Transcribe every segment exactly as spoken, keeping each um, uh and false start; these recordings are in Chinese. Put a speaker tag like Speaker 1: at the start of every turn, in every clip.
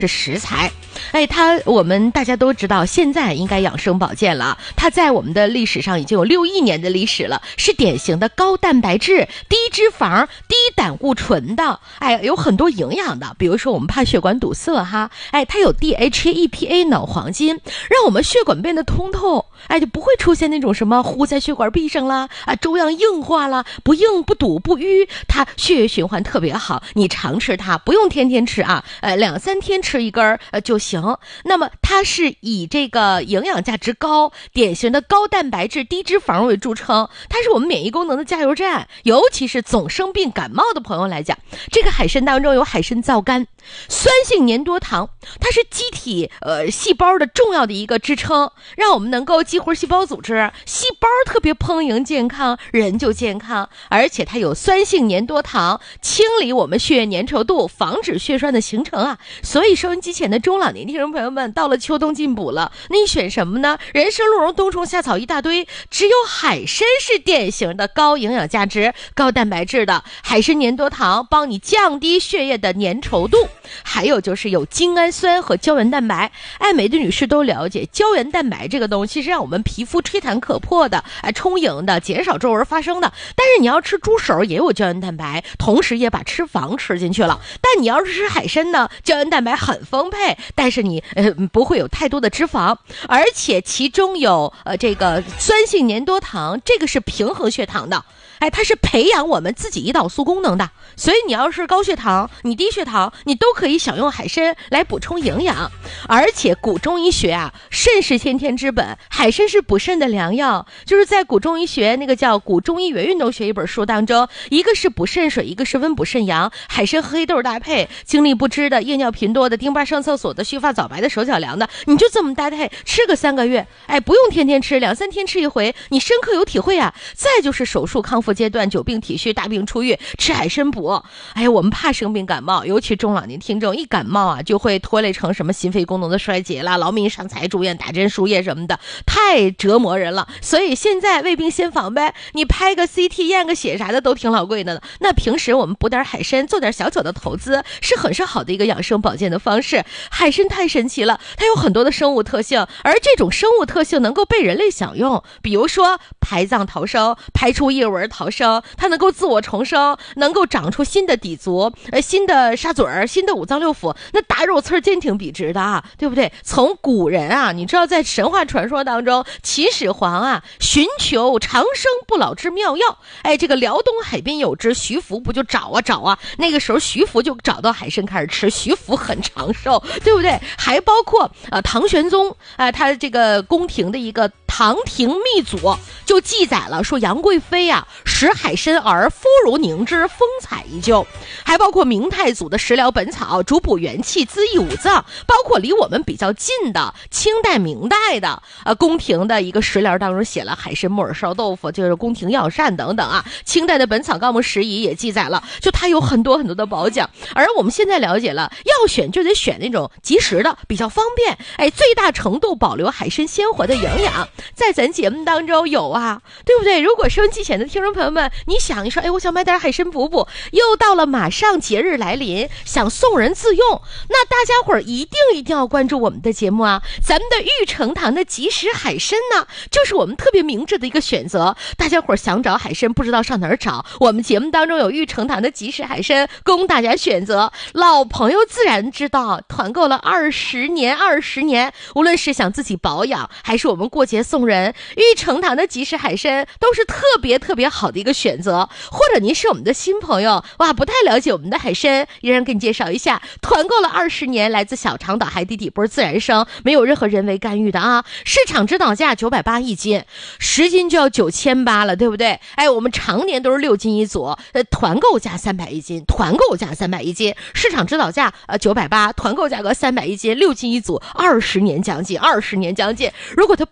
Speaker 1: 是食材。哎，它我们大家都知道，现在应该养生保健了，它在我们的历史上已经有六亿年的历史了，是典型的高蛋白质、低脂肪、低胆固醇的，哎，有很多营养的。比如说我们怕血管堵塞哈，哎，它有 D H A E P A 脑黄金，让我们血管变得通透，哎，就不会出现那种什么糊在血管壁上啦，啊，粥样硬化啦，不硬不堵不淤，它血液循环特别好。你常吃它，不用天天吃啊，呃，两三天吃一根呃就行。那么它是以这个营养价值高、典型的高蛋白质、低脂肪为著称，它是我们免疫功能的加油站。尤其是总生病感冒的朋友来讲，这个海参当中有海参皂苷、酸性粘多糖，它是机体呃细胞的重要的一个支撑，让我们能够激活细胞组织，细胞特别丰盈健康，人就健康。而且它有酸性粘多糖，清理我们血液粘稠度，防止血栓的形成啊。所以收音机前的中老年听众朋友们，到了秋冬进补了，你选什么呢？人参、鹿茸、冬虫夏草一大堆，只有海参是典型的高营养价值、高蛋白质的。海参粘多糖帮你降低血液的粘稠度，还有就是有精氨酸和胶原蛋白。爱美的女士都了解，胶原蛋白这个东西是让我们皮肤吹弹可破的，哎，充盈的，减少皱纹发生的。但是你要吃猪手也有胶原蛋白，同时也把脂肪吃进去了。但你要是吃海参呢，胶原蛋白很丰沛，但是你呃不会有太多的脂肪，而且其中有呃这个酸性粘多糖，这个是平衡血糖的。哎，它是培养我们自己胰岛素功能的，所以你要是高血糖，你低血糖，你都可以享用海参来补充营养。而且古中医学啊，肾是先天之本，海参是补肾的良药。就是在古中医学那个叫《古中医原运动学》一本书当中，一个是补肾水，一个是温补肾阳，海参和黑豆搭配，精力不支的、夜尿频多的、丁巴上厕所的、须发早白的、手脚凉的，你就这么搭配吃个三个月，哎，不用天天吃，两三天吃一回，你深刻有体会啊。再就是手术康复阶段，久病体虚、大病初愈，吃海参补。哎，我们怕生病感冒，尤其中老年听众一感冒啊，就会拖累成什么心肺功能的衰竭啦，劳民伤财，住院打针输液什么的，太折磨人了。所以现在未病先防呗，你拍个 C T 验个血啥的都挺老贵的呢。那平时我们补点海参，做点小小的投资，是很是好的一个养生保健的方式。海参太神奇了，它有很多的生物特性，而这种生物特性能够被人类享用，比如说排脏逃生，排出异味逃生，它能够自我重生，能够长出新的底足，呃，新的沙嘴儿，新的五脏六腑，那大肉刺坚挺笔直的啊，对不对？从古人啊，你知道在神话传说当中，秦始皇啊寻求长生不老之妙药，哎，这个辽东海边有只，徐福不就找啊找啊，那个时候徐福就找到海参开始吃，徐福很长寿，对不对？还包括呃唐玄宗啊、呃，他这个宫廷的一个唐廷秘祖就记载了说，杨贵妃啊食海参而肤如凝脂，风采依旧。还包括明太祖的食疗本草，主补元气，滋益五脏。包括离我们比较近的清代明代的呃宫廷的一个食疗当中写了海参木耳烧豆腐，就是宫廷药膳等等啊。清代的本草纲目拾遗也记载了，就它有很多很多的保养。而我们现在了解了，要选就得选那种及时的，比较方便，哎，最大程度保留海参鲜活的营养。在咱节目当中有啊，对不对？如果收音机前的听众朋友们，你想一说，哎，我想买点海参补补，又到了马上节日来临，想送人自用，那大家伙儿一定一定要关注我们的节目啊！咱们的玉成堂的即食海参呢，就是我们特别明智的一个选择。大家伙儿想找海参，不知道上哪儿找，我们节目当中有玉成堂的即食海参供大家选择。老朋友自然知道，团购了二十年，二十年，无论是想自己保养，还是我们过节送人，玉成堂的即食海参都是特别特别好的一个选择。或者您是我们的新朋友，哇，不太了解我们的海参，依然给你介绍一下，团购了二十年，来自小长岛海底底波自然生，没有任何人为干预的啊！市场指导价九百八一斤，十斤就要九千八了，对不对？哎，我们常年都是六斤一组，呃，团购价三百一斤，团购价三百一斤，市场指导价呃九百八，团购价格三百一斤，六斤一组，二十年将近，二十年将近。如果它不好，怎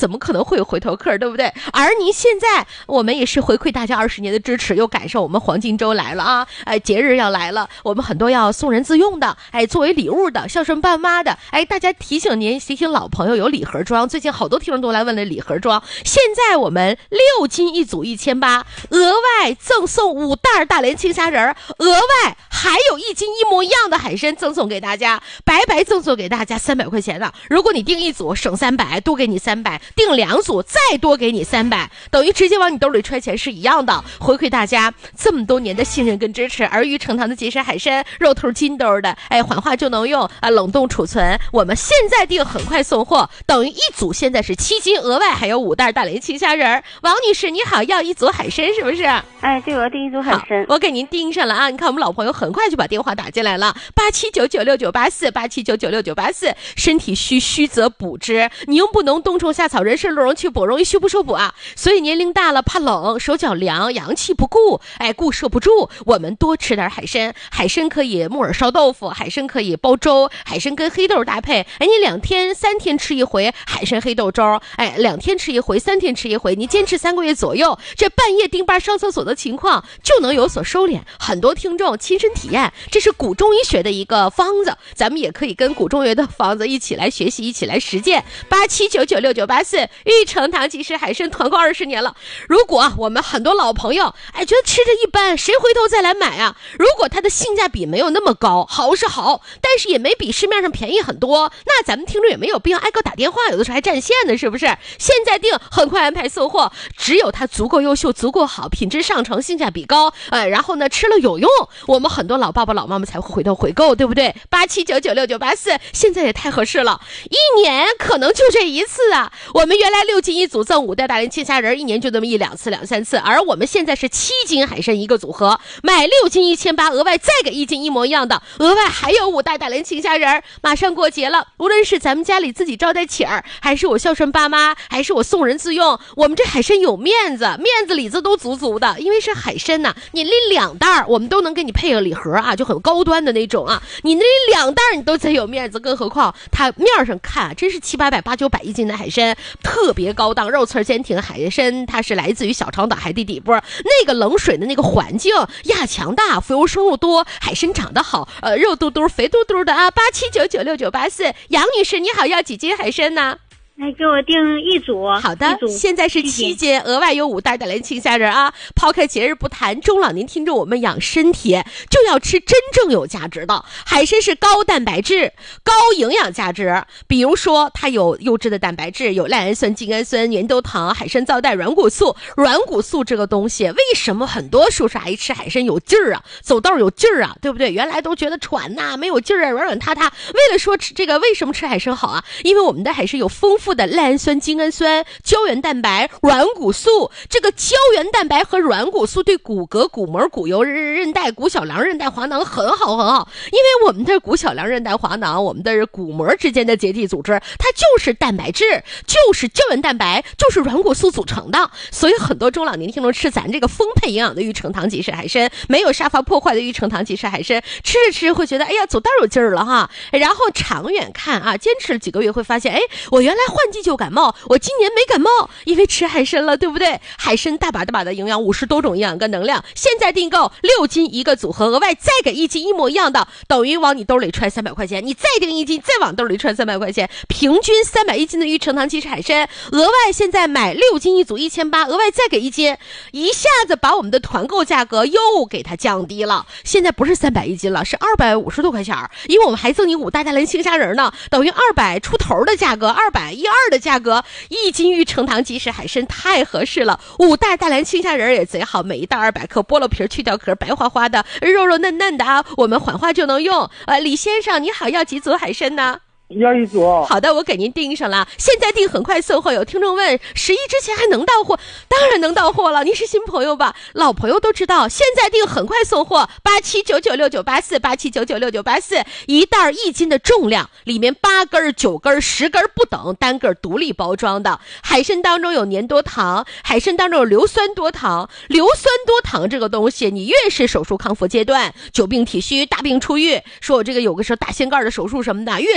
Speaker 1: 怎么可能会有回头客，对不对？而您现在我们也是回馈大家二十年的支持，又赶上我们黄金周来了啊，哎，节日要来了，我们很多要送人自用的，哎，作为礼物的，孝顺爸妈的，哎，大家提醒您，提醒老朋友有礼盒装，最近好多听众都来问了礼盒装，现在我们六斤一组一千八，额外赠送五袋大连青虾仁，额外还有一斤一模一样的海参赠送给大家，白白赠送给大家三百块钱的。如果你订一组省三百，多给你三百；订两组再多给你三百，等于直接往你兜里揣钱是一样的。回馈大家这么多年的信任跟支持。而玉成堂的即食海参，肉头金兜的，哎，缓化就能用啊，冷冻储存。我们现在订很快送货，等于一组现在是七斤，额外还有五袋大连青虾仁。王女士你好，要一组海参是不是？
Speaker 2: 哎，对，我要订一组海参。
Speaker 1: 我给您订上了啊！你看我们老朋友很快就把电话打进来了，八七九九六九八四，八七九九六九八四。身体虚，虚则补之。宁不能冬虫夏草，人参鹿茸去补，容易虚不受补啊。所以年龄大了怕冷，手脚凉，阳气不固，哎，固摄不住。我们多吃点海参，海参可以木耳烧豆腐，海参可以煲粥，海参跟黑豆搭配。哎，你两天三天吃一回海参黑豆粥，哎，两天吃一回，三天吃一回，你坚持三个月左右，这半夜丁巴上厕所的情况就能有所收敛。很多听众亲身体验，这是古中医学的一个方子，咱们也可以跟古中医的方子一起来学习，一起来实践。八七九九六九八四，玉成堂即食海参团购二十年了。如果我们很多老朋友哎觉得吃着一般，谁回头再来买啊？如果它的性价比没有那么高，好是好，但是也没比市面上便宜很多，那咱们听众也没有必要挨个打电话，有的时候还占线呢，是不是？现在订很快安排送货，只有它足够优秀，足够好，品质上乘，性价比高，呃，然后呢吃了有用，我们很多老爸爸老妈妈才会回头回购，对不对？八七九九六九八四，现在也太合适了，一年可能就这一次啊。我们原来六斤一组赠五袋大连青虾仁，一年就这么一两次两三次，而我们现在是七斤海参一个组合，买六斤一千八，额外再给一斤一模一样的，额外还有五袋大连青虾仁。马上过节了，无论是咱们家里自己招待请儿，还是我孝顺爸妈，还是我送人自用，我们这海参有面子，面子里子都足足的，因为是海参呐、啊，你拎两袋我们都能给你配个礼盒啊，就很高端的那种啊，你拎两袋你都贼有面子，更何况它面上看、啊、真是七八百八九百一斤的海参，特别高档，肉刺坚挺。海参它是来自于小长岛海地底部那个冷水的那个环境，亚强大，浮游生物多，海参长得好，呃，肉嘟嘟肥嘟嘟的啊。八七九九六九八四，杨女士你好，要几斤海参呢？
Speaker 2: 来给我订一组。
Speaker 1: 好的，现在是七斤，额外有五袋大连青虾仁啊。抛开节日不谈，中老年听众我们养身体就要吃真正有价值的海参，是高蛋白质、高营养价值。比如说它有优质的蛋白质，有赖氨酸、精氨酸、粘豆糖、海参皂带、软骨素。软骨素这个东西，为什么很多叔叔阿姨吃海参有劲儿啊，走道有劲儿啊，对不对？原来都觉得喘呐、啊，没有劲儿啊，软软塌塌。为了说吃这个为什么吃海参好啊？因为我们的海参有丰富的赖氨酸、精氨酸、胶原蛋白、软骨素。这个胶原蛋白和软骨素对骨骼、骨膜、骨油、韧带、骨小梁、韧带滑囊很好很好。因为我们的骨小梁、韧带滑囊，我们的骨膜之间的结缔组织，它就是蛋白质，就是胶原蛋白，就是软骨素组成的。所以很多中老年听众吃咱这个丰沛营养的玉成堂即食海参，没有沙发破坏的玉成堂即食海参，吃着吃着会觉得哎呀走道有劲儿了哈。然后长远看啊，坚持了几个月会发现，哎，我原来换季就感冒，我今年没感冒，因为吃海参了，对不对？海参大把大把的营养，五十多种营养跟能量。现在订购六斤一个组合，额外再给一斤一模一样的，等于往你兜里揣三百块钱。你再订一斤，再往兜里揣三百块钱，平均三百一斤的玉成堂即食海参，额外现在买六斤一组一千八，额外再给一斤，一下子把我们的团购价格又给它降低了。现在不是三百一斤了，是二百五十多块钱，因为我们还赠你五袋大连青虾仁呢，等于二百出头的价格，二百一二的价格，一斤玉成堂即食海参太合适了。五袋大连青虾仁也贼好，每一袋二百克，剥了皮去掉壳，白花花的，肉肉嫩嫩的啊，我们缓化就能用。呃，李先生你好，要几组海参呢？
Speaker 3: 要一组。
Speaker 1: 好的，我给您订上了，现在订很快送货。有听众问十一之前还能到货？当然能到货了，您是新朋友吧？老朋友都知道，现在订很快送货。八七九九六九八四，八七九九六九八四，一袋一斤的重量，里面八根、九根、十根不等，单个独立包装的。海参当中有粘多糖，海参当中有硫酸多糖。硫酸多糖这个东西，你越是手术康复阶段，久病体虚、大病初愈，说我这个有个时候大掀盖的手术什么的，越是应该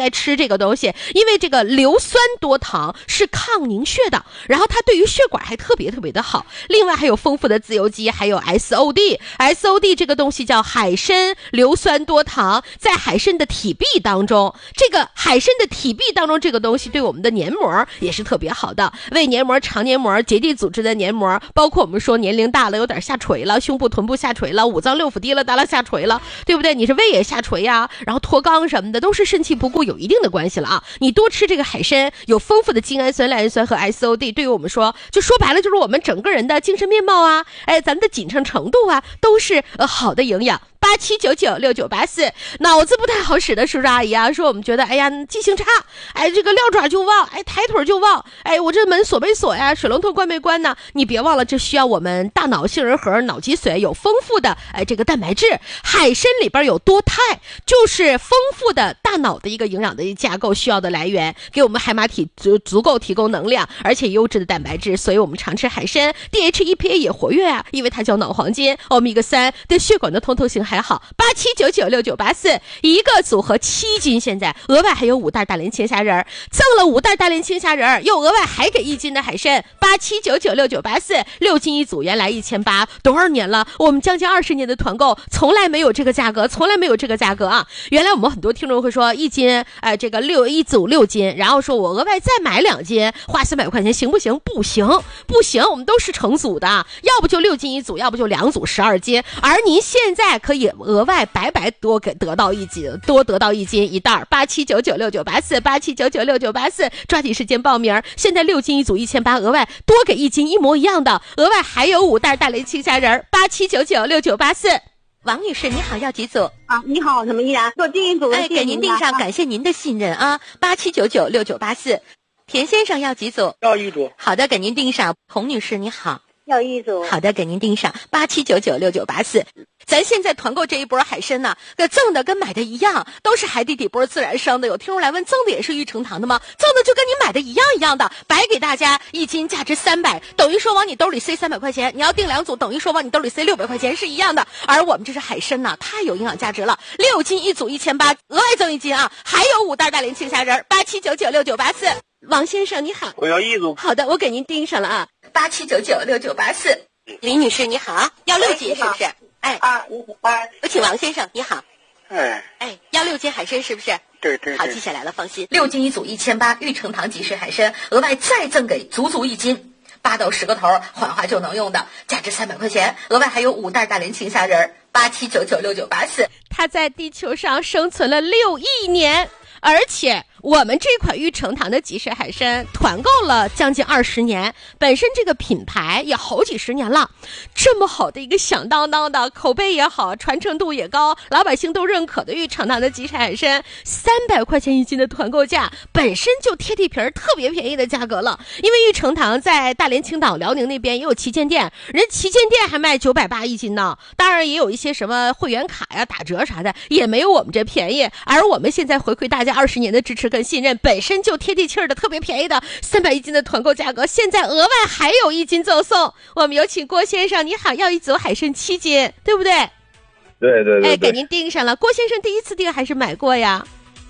Speaker 1: 该吃这个东西，因为这个硫酸多糖是抗凝血的，然后它对于血管还特别特别的好。另外还有丰富的自由基，还有 S O D S O D 这个东西叫海参硫酸多糖，在海参的体壁当中，这个海参的体壁当中这个东西对我们的黏膜也是特别好的，胃黏膜、肠黏膜、结缔组织的黏膜，包括我们说年龄大了有点下垂了，胸部臀部下垂了，五脏六腑滴了达了下垂了，对不对？你这胃也下垂呀、啊，然后脱肛什么的都是肾气不固有一定的关系了啊。你多吃这个海参，有丰富的精氨酸、赖氨酸和 S O D， 对于我们说就说白了就是我们整个人的精神面貌啊，哎，咱们的紧张程度啊都是呃好的营养。八七九九六九八四，脑子不太好使的叔叔阿姨啊，说我们觉得哎呀记性差，哎这个撂爪就忘，哎抬腿就忘，哎我这门锁没锁呀，水龙头关没关呢？你别忘了，这需要我们大脑杏仁核、脑脊髓有丰富的哎这个蛋白质，海参里边有多肽，就是丰富的大脑的一个营养的架构需要的来源，给我们海马体足足够提供能量，而且优质的蛋白质，所以我们常吃海参 ，D H E P A 也活跃啊，因为它叫脑黄金，欧米伽三对血管的通透性还好。八七九九六九八四，一个组合七斤，现在额外还有五袋大连青虾仁儿，赠了五袋大连青虾仁儿，又额外还给一斤的海参。八七九九六九八四，六斤一组，原来一千八，多少年了？我们将近二十年的团购，从来没有这个价格，从来没有这个价格啊！原来我们很多听众会说一斤，呃，这个六一组六斤，然后说我额外再买两斤，花三百块钱行不行？不行，不行，我们都是成组的，要不就六斤一组，要不就两组十二斤，而您现在可以额外白白多给得到一斤，多得到一斤一袋。八七九九六九八四，八七九九六九八四，抓紧时间报名。现在六斤一组一千八，额外多给一斤一模一样的，额外还有五袋大连青虾仁。八七九九六九八四。王女士，你好，要几组？
Speaker 2: 啊，你好，什么依然？我订一组，
Speaker 1: 哎，给您订上，感谢您的信任啊。八七九九六九八四。田先生要几组？
Speaker 3: 要一组。
Speaker 1: 好的，给您订上。洪女士，你好。
Speaker 2: 要一组。
Speaker 1: 好的，给您订上。八七九九六九八四。咱现在团购这一波海参呢，赠的跟买的一样，都是海底底波自然生的。有听众来问，赠的也是育成堂的吗？赠的就跟你买的一样一样的，白给大家一斤价值三百，等于说往你兜里塞三百块钱。你要订两组，等于说往你兜里塞六百块钱是一样的。而我们这是海参呢，太有营养价值了，六斤一组一千八，额外赠一斤啊，还有五袋大连青虾仁。八七九九六九八四。王先生你好。
Speaker 3: 我要一组。
Speaker 1: 好的，我给您订上了啊。八七九九六九八四。李女士你好，要六斤是不是？哎
Speaker 2: 啊，你好，
Speaker 1: 有请王先生，你好。
Speaker 3: 哎
Speaker 1: 哎，要六斤海参是不是？
Speaker 3: 对对对。
Speaker 1: 好，记下来了，放心。六斤一组一千八，育成堂即食海参，额外再赠给足足一斤，八到十个头，缓化就能用的，价值三百块钱，额外还有五袋大连青虾仁。八七九九六九八四。它在地球上生存了六亿年，而且我们这款育成堂的即食海参团购了将近二十年，本身这个品牌也好几十年了，这么好的一个响当当的，口碑也好，传承度也高，老百姓都认可的育成堂的即食海参，三百块钱一斤的团购价，本身就贴地皮儿，特别便宜的价格了。因为育成堂在大连、青岛、辽宁那边也有旗舰店，人旗舰店还卖九百八一斤呢。当然也有一些什么会员卡呀、打折啥的，也没有我们这便宜。而我们现在回馈大家二十年的支持跟信任，本身就贴地气儿的特别便宜的三百一斤的团购价格，现在额外还有一斤赠送。我们有请郭先生，你好，要一组海参七斤，对不对？
Speaker 3: 对对对。
Speaker 1: 哎，给您订上了。郭先生第一次订还是买过呀？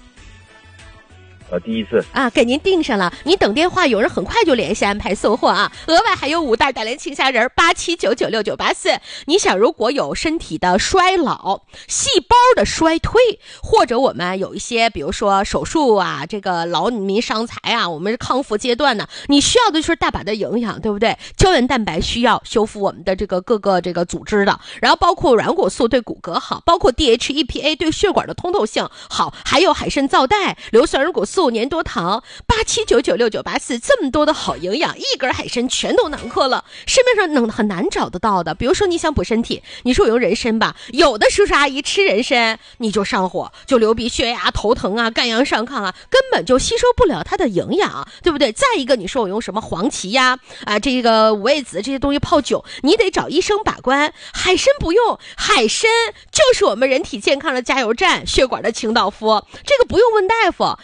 Speaker 3: 呃，第一次
Speaker 1: 啊，给您订上了。你等电话，有人很快就联系安排送货啊。额外还有五袋大连青虾仁。八七九九六九八四。你想，如果有身体的衰老、细胞的衰退，或者我们有一些，比如说手术啊，这个劳民伤财啊，我们是康复阶段呢，你需要的就是大把的营养，对不对？胶原蛋白需要修复我们的这个各个这个组织的，然后包括软骨素对骨骼好，包括 D H E P A 对血管的通透性好，还有海参皂带、硫酸软骨素、粘多糖。八七九九六九八四，这么多的好营养，一根海参全都囊括了，市面上能很难找得到的。比如说你想补身体，你说我用人参吧，有的叔叔阿姨吃人参你就上火，就流鼻血呀、头疼啊、肝阳上亢啊，根本就吸收不了它的营养，对不对？再一个，你说我用什么黄芪呀、啊这个五味子这些东西泡酒，你得找医生把关。海参不用，海参就是我们人体健康的加油站，血管的清道夫，这个不用问大夫，因为它有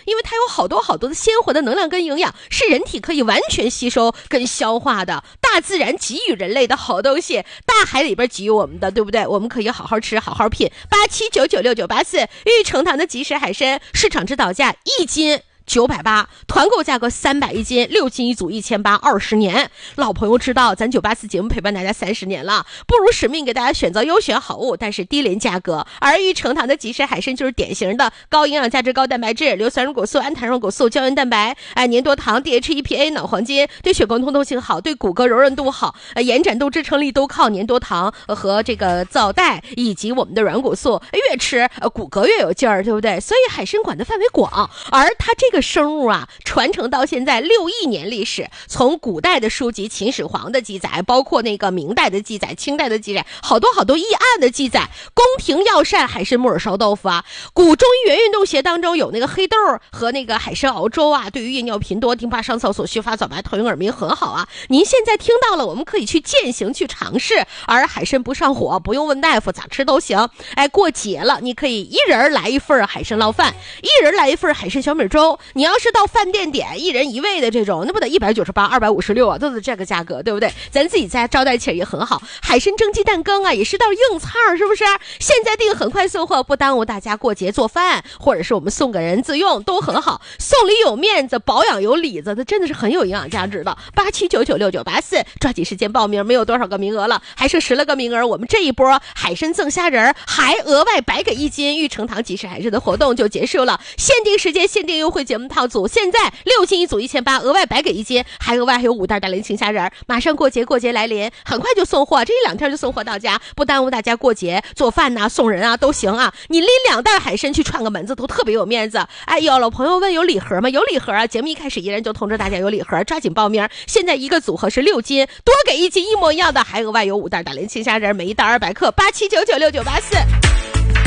Speaker 1: 有好多好多的鲜活的能量跟营养，是人体可以完全吸收跟消化的。大自然给予人类的好东西，大海里边给予我们的，对不对？我们可以好好吃，好好品。八七九九六九八四，玉成堂的即食海参，市场指导价一斤九百八，团购价格三百一斤，六斤一组一千八，二十年。老朋友知道，咱九八四节目陪伴大家三十年了，不辱使命给大家选择优选好物，但是低廉价格。而玉成堂的即食海参就是典型的高营养价值、高蛋白质、硫酸乳果素、氨弹肉果素、胶原蛋白、哎粘多糖、D H E P A、脑黄金，对血管通透性好，对骨骼柔韧度好，呃延展度、支撑力都靠粘多糖和这个皂带以及我们的软骨素，越吃呃骨骼越有劲儿，对不对？所以海参馆的范围广，而它这个这个生物啊，传承到现在六亿年历史，从古代的书籍秦始皇的记载，包括那个明代的记载、清代的记载，好多好多议案的记载，宫廷药膳海参木耳烧豆腐啊，古中医原运动鞋当中有那个黑豆和那个海参熬粥啊，对于夜尿频多、丁趴上厕所、须发早白、头晕耳鸣很好啊。您现在听到了，我们可以去践行去尝试，而海参不上火，不用问大夫，咋吃都行。哎，过节了，你可以一人来一份海参捞饭，一人来一份海参小米粥。你要是到饭店点一人一位的这种，那不得一百九十八、二百五十六啊，都是这个价格，对不对？咱自己家招待起来也很好。海参蒸鸡蛋羹啊，也是道硬菜，是不是？现在订很快送货，不耽误大家过节做饭，或者是我们送给人自用都很好。送礼有面子，保养有里子，它真的是很有营养价值的。八七九九六九八四，抓紧时间报名，没有多少个名额了，还剩十来个名额。我们这一波海参赠虾仁还额外白给一斤玉成堂即食海参的活动就结束了，限定时间限定优惠节目套组，现在六斤一组一千八，额外白给一斤，还额外还有五袋大连青虾仁。马上过节，过节来临，很快就送货，这一两天就送货到家，不耽误大家过节做饭呐、啊、送人啊都行啊。你拎两袋海参去串个门子都特别有面子。哎呦，老朋友问有礼盒吗？有礼盒啊！节目一开始依然就通知大家有礼盒，抓紧报名。现在一个组合是六斤，多给一斤一模一样的，还额外有五袋大连青虾仁，每一袋二百克。八七九九六九八四。